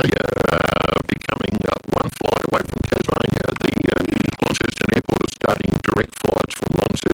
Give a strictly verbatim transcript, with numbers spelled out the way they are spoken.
Australia uh, becoming uh, one flight away from Tasmania. The uh, Launceston Airport is starting direct flights from Launceston